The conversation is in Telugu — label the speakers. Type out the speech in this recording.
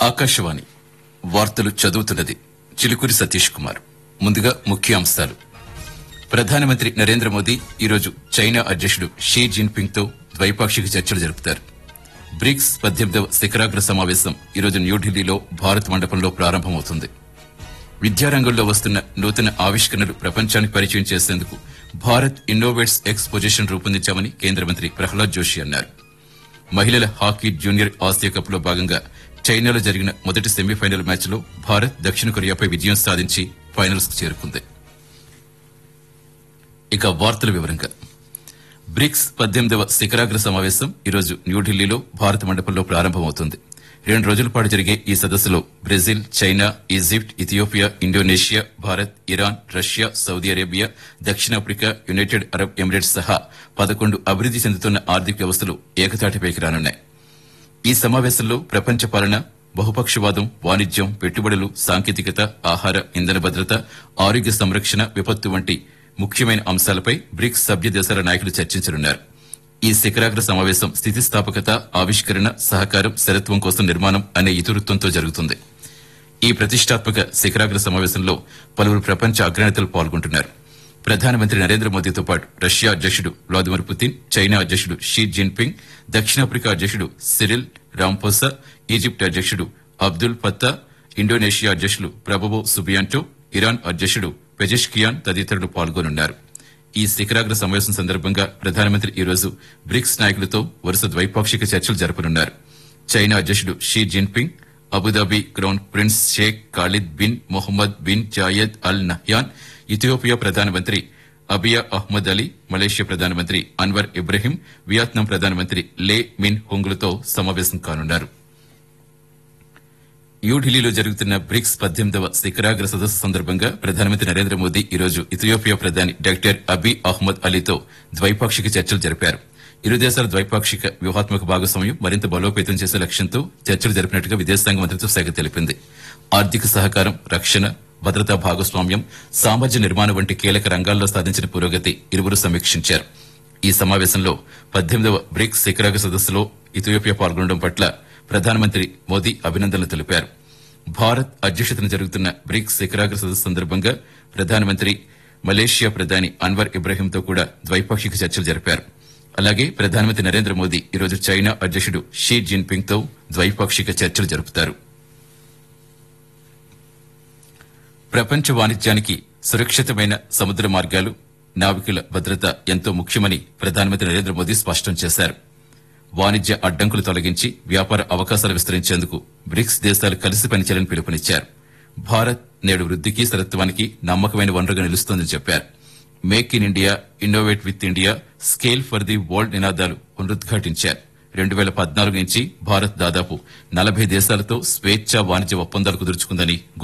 Speaker 1: ఆకాశవాణి వార్తలు చదువుతున్నది చిలుకూరి సతీష్ కుమార్. ముందుగా ముఖ్యాంశాలు. ప్రధానమంత్రి నరేంద్ర మోదీ ఈరోజు చైనా అధ్యకుడు షీ జిన్పింగ్ తో ద్వైపాక్షిక చర్చలు జరుపుతారు. బ్రిక్స్ 18వ శిఖరాగ్ర సమావేశం ఈరోజు న్యూఢిల్లీలో భారత్ మండపంలో ప్రారంభమవుతుంది. విద్యారంగంలో వస్తున్న నూతన ఆవిష్కరణలు ప్రపంచానికి పరిచయం చేసేందుకు భారత్ ఇన్నోవేట్స్ ఎక్స్పోజిషన్ రూపొందించామని కేంద్ర మంత్రి ప్రహ్లాద్ జోషి అన్నారు. మహిళల హాకీ జూనియర్ ఆసియా కప్ లో భాగంగా చైనాలో జరిగిన మొదటి సెమీఫైనల్ మ్యాచ్లో భారత్ దక్షిణ కొరియాపై విజయం సాధించి ఫైనల్స్ కు చేరుకుంది. ఇక వార్తల వివరంగా బ్రిక్స్ 18వ శిఖరాగ్ర సమావేశం ఈరోజు న్యూఢిల్లీలో భారత మండపంలో ప్రారంభమవుతుంది. 2 రోజుల పాటు జరిగే ఈ సదస్సులో Brazil, China, Egypt, Ethiopia, Indonesia, Bharat, Iran, Russia, Saudi Arabia, దక్షిణాఫ్రికా, యునైటెడ్ అరబ్ ఎమిరేట్స్ సహా 11 అభివృద్ది చెందుతున్న ఆర్థిక వ్యవస్థలు ఏకతాటిపైకి రానున్నాయి. ఈ సమావేశంలో ప్రపంచ పాలన, బహుపక్షవాదం, వాణిజ్యం, పెట్టుబడులు, సాంకేతికత, ఆహార, ఇంధన భద్రత, ఆరోగ్య సంరక్షణ, విపత్తు వంటి ముఖ్యమైన అంశాలపై బ్రిక్స్ సభ్య దేశాల నాయకులు చర్చించనున్నారు. ఈ శిఖరాగ్ర సమావేశం స్థితిస్థాపకత, ఆవిష్కరణ, సహకారం, స్థిరత్వం కోసం నిర్మాణం అనే ఇతివృత్తంతో జరుగుతుంది. ఈ ప్రతిష్టాత్మక శిఖరాగ్ర సమావేశంలో పలువురు ప్రపంచ అగ్రనేతలు పాల్గొంటున్నారు. ప్రధానమంత్రి నరేంద్ర మోదీతో పాటు రష్యా అధ్యకుడు వ్లాదిమిర్ పుతిన్, చైనా అధ్యకుడు షీ జిన్పింగ్, దక్షిణాఫ్రికా అధ్యకుడు సిరిల్ రాంపోసా, ఈజిప్ట్ అధ్యకుడు అబ్దుల్ ఫత్తా, ఇండోనేషియా అధ్యకులు ప్రబోవో సుబియాంటో, ఇరాన్ అధ్యకుడు పెజెష్కియాన్ తదితరులు పాల్గొనున్నారు. ఈ శిఖరాగ్ర సమావేశం సందర్భంగా ప్రధానమంత్రి ఈరోజు బ్రిక్స్ నాయకులతో వరుస ద్వైపాక్షిక చర్చలు జరపనున్నారు. చైనా అధ్యకుడు Xi Jinping, Abu Dhabi crown prince Sheikh Khalid bin Mohammed bin Zayed Al Nahyan, Ethiopia ప్రధానమంత్రి అబియా అహ్మద్ అలీ, మలేషియా ప్రధానమంత్రి అన్వర్ ఇబ్రహీం, వియత్నాం ప్రధానమంత్రి లే మిన్ హోంగ్లతో సమావేశం కానున్నారు. న్యూఢిల్లీలో జరుగుతున్న బ్రిక్స్ 18వ శిఖరాగ్ర సదస్సు సందర్భంగా ప్రధానమంత్రి నరేంద్ర మోదీ ఈరోజు ఇథియోపియా ప్రధాని డాక్టర్ అబీ అహ్మద్ అలీతో ద్వైపాక్షిక చర్చలు జరిపారు. ఇరు దేశాల ద్వైపాక్షిక వ్యూహాత్మక భాగస్వామ్యం మరింత బలోపేతం చేసే లక్ష్యంతో చర్చలు జరిపినట్టుగా విదేశాంగ మంత్రిత్వ శాఖ తెలిపింది. ఆర్థిక సహకారం, రక్షణ, భద్రతా భాగస్వామ్యం, సామర్థ్య నిర్మాణం వంటి కీలక రంగాల్లో సాధించిన పురోగతి ఇరువురు సమీక్షించారు. ఈ సమావేశంలో 18వ బ్రిక్స్ శిఖరాగ్ర సదస్సులో ఇథియోపియా పాల్గొనడం పట్ల ప్రధానమంత్రి మోదీ అభినందనలు తెలిపారు. భారత్ అధ్యక్షతన జరుగుతున్న బ్రిక్స్ శిఖరాగ్ర సదస్సు సందర్భంగా ప్రధానమంత్రి మలేషియా ప్రధాని అన్వర్ ఇబ్రహీంతో కూడా ద్వైపాక్షిక చర్చలు జరిపారు. అలాగే ప్రధానమంత్రి నరేంద్ర మోదీ ఈరోజు చైనా అధ్యకుడు షీ జిన్పింగ్ తో ద్వైపాక్షిక చర్చలు జరుపుతారు. ప్రపంచ వాణిజ్యానికి సురక్షితమైన సముద్ర మార్గాలు, నావికుల భద్రత ఎంతో ముఖ్యమని ప్రధానమంత్రి నరేంద్ర మోదీ స్పష్టం చేశారు. వాణిజ్య అడ్డంకులు తొలగించి వ్యాపార అవకాశాలు విస్తరించేందుకు బ్రిక్స్ దేశాలు కలిసి పనిచేయాలని పిలుపునిచ్చారు. భారత్ నేడు వృద్దికి, స్థిరత్వానికి నమ్మకమైన వనరుగా నిలుస్తోందని చెప్పారు. Make in India, innovate with India, scale for the world నినాదాలు పునరుద్ఘాటించారు. 2014 నుంచి భారత్ దాదాపు 40 దేశాలతో స్వేచ్ఛా వాణిజ్య ఒప్పందాలు కుదుర్చుకుందని